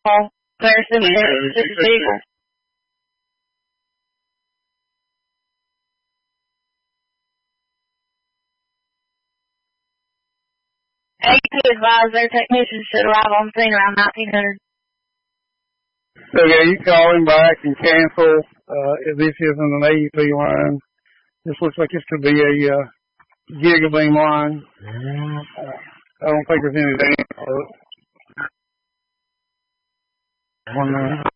call person. This is Eagle. AP advised their technicians should arrive on scene around 1900. Okay, you call him back and cancel. This isn't an AEP line. This looks like this could be a Gigabeam line. I don't think there's any damage. 1 minute.